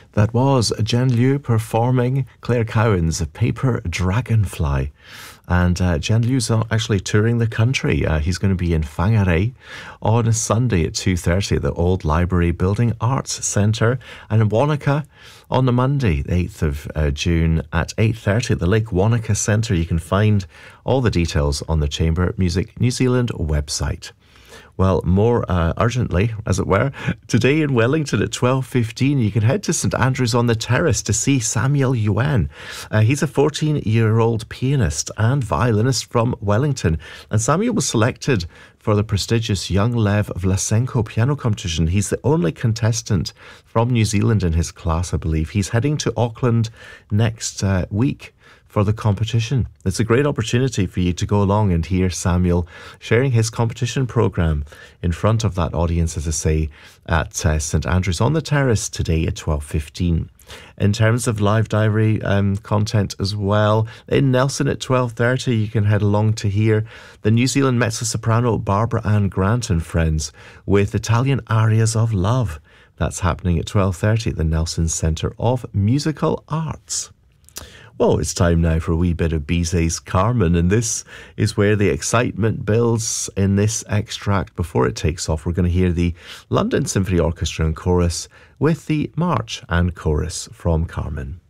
That was Jen Liu performing Claire Cowan's Paper Dragonfly. And Jen Liu's actually touring the country. He's going to be in Whangarei on a Sunday at 2:30 at the Old Library Building Arts Centre. And in Wanaka on the Monday, the 8th of June at 8:30 at the Lake Wanaka Centre. You can find all the details on the Chamber Music New Zealand website. Well, more urgently, as it were, today in Wellington at 12:15, you can head to St Andrews on the Terrace to see Samuel Yuan. He's a 14-year-old pianist and violinist from Wellington, and Samuel was selected for the prestigious Young Lev Vlasenko piano competition. He's the only contestant from New Zealand in his class, I believe. He's heading to Auckland next week for the competition. It's a great opportunity for you to go along and hear Samuel sharing his competition programme in front of that audience, as I say, at St Andrews on the Terrace today at 12:15. In terms of live diary content as well, in Nelson at 12:30 you can head along to hear the New Zealand mezzo-soprano Barbara Ann Grant and friends with Italian Arias of Love. That's happening at 12:30 at the Nelson Centre of Musical Arts. Well, it's time now for a wee bit of Bizet's Carmen, and this is where the excitement builds in this extract. Before it takes off, we're going to hear the London Symphony Orchestra and Chorus with the March and Chorus from Carmen.